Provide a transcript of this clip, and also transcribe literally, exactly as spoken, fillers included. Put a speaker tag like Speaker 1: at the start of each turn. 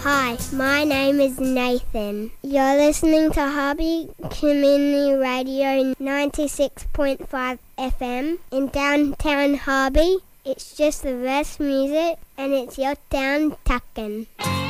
Speaker 1: Hi, my name is Nathan. You're listening to Harvey Community Radio ninety-six point five F M in downtown Harvey. It's just the best music and it's your town tuckin'.